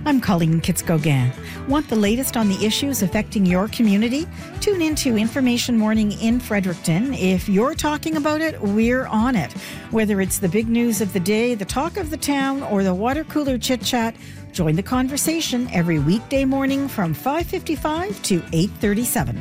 I'm Colleen Kitts-Gauguin. Want the latest on the issues affecting your community? Tune into Information Morning in Fredericton. If you're talking about it, we're on it. Whether it's the big news of the day, the talk of the town, or the water cooler chit-chat, join the conversation every weekday morning from 5:55 to 8:37.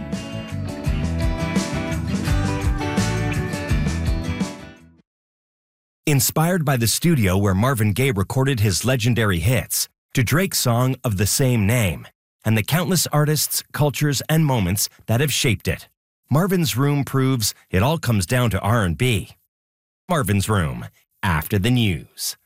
Inspired by the studio where Marvin Gaye recorded his legendary hits, to Drake's song of the same name, and the countless artists, cultures, and moments that have shaped it, Marvin's Room proves it all comes down to R&B. Marvin's Room, after the news.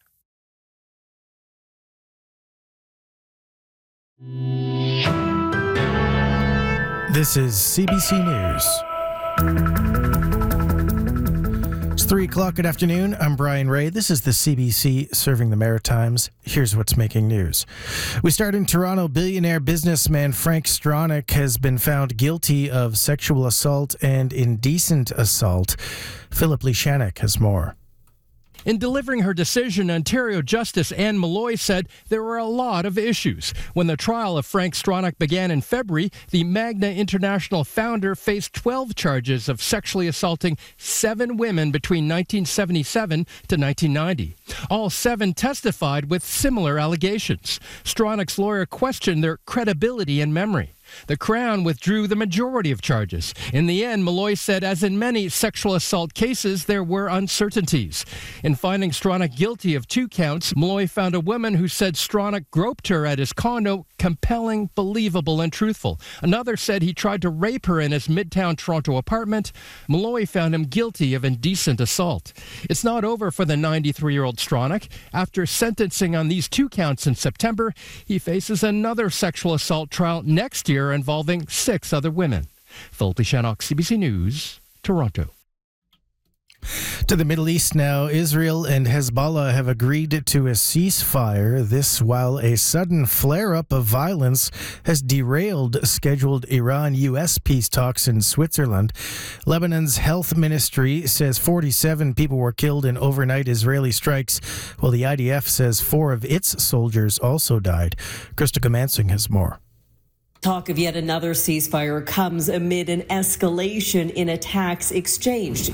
This is CBC News. It's 3 o'clock. Good afternoon. I'm Brian Ray. This is the CBC Serving the Maritimes. Here's what's making news. We start in Toronto. Billionaire businessman Frank Stronach has been found guilty of sexual assault and indecent assault. Philip Lishanek has more. In delivering her decision, Ontario Justice Anne Malloy said there were a lot of issues. When the trial of Frank Stronach began in February, the Magna International founder faced 12 charges of sexually assaulting 7 women between 1977 to 1990. All 7 testified with similar allegations. Stronach's lawyer questioned their credibility and memory. The Crown withdrew the majority of charges. In the end, Malloy said, as in many sexual assault cases, there were uncertainties. In finding Stronach guilty of 2 counts, Malloy found a woman who said Stronach groped her at his condo compelling, believable, and truthful. Another said he tried to rape her in his Midtown Toronto apartment. Malloy found him guilty of indecent assault. It's not over for the 93-year-old Stronach. After sentencing on these 2 counts in September, he faces another sexual assault trial next year involving 6 other women. Philip Lishanek, CBC News, Toronto. To the Middle East now. Israel and Hezbollah have agreed to a ceasefire. This while a sudden flare-up of violence has derailed scheduled Iran-U.S. peace talks in Switzerland. Lebanon's health ministry says 47 people were killed in overnight Israeli strikes, while the IDF says 4 of its soldiers also died. Krista Gamansing has more. Talk of yet another ceasefire comes amid an escalation in attacks exchanged.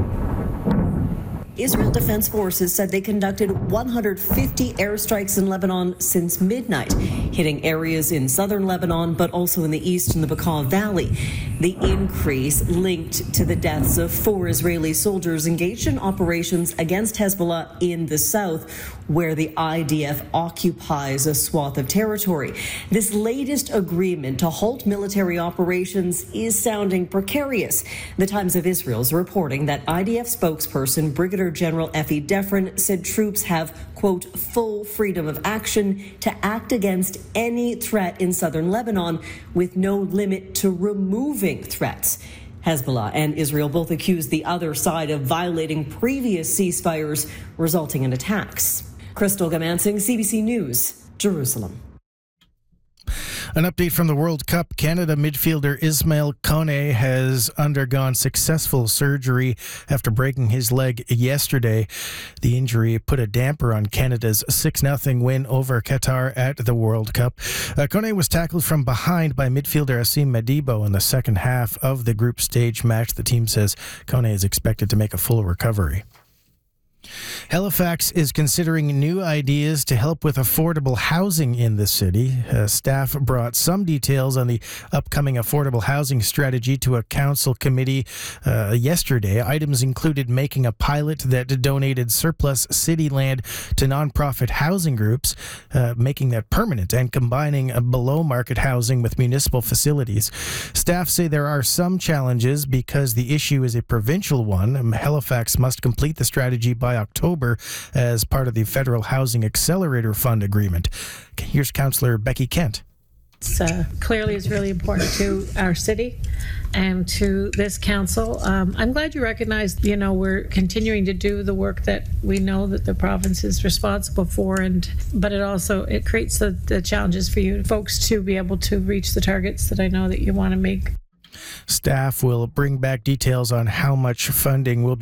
Israel Defense Forces said they conducted 150 airstrikes in Lebanon since midnight, hitting areas in southern Lebanon, but also in the east in the Bekaa Valley. The increase linked to the deaths of 4 Israeli soldiers engaged in operations against Hezbollah in the south, where the IDF occupies a swath of territory. This latest agreement to halt military operations is sounding precarious. The Times of Israel is reporting that IDF spokesperson Brigadier General Effie Defrin said troops have, quote, full freedom of action to act against any threat in southern Lebanon with no limit to removing threats. Hezbollah and Israel both accused the other side of violating previous ceasefires, resulting in attacks. Crystal Gamansing, CBC News, Jerusalem. An update from the World Cup. Canada midfielder Ismail Kone has undergone successful surgery after breaking his leg yesterday. The injury put a damper on Canada's 6-0 win over Qatar at the World Cup. Kone was tackled from behind by midfielder Asim Madibo in the second half of the group stage match. The team says Kone is expected to make a full recovery. Halifax is considering new ideas to help with affordable housing in the city. Staff brought some details on the upcoming affordable housing strategy to a council committee yesterday. Items included making a pilot that donated surplus city land to nonprofit housing groups, making that permanent, and combining below-market housing with municipal facilities. Staff say there are some challenges because the issue is a provincial one. Halifax must complete the strategy by October as part of the Federal Housing Accelerator Fund agreement. Here's Councillor Becky Kent. Clearly is really important to our city and to this council. I'm glad you recognize, we're continuing to do the work that we know that the province is responsible for, but it creates the challenges for you folks to be able to reach the targets that I know that you want to make. Staff will bring back details on how much funding will be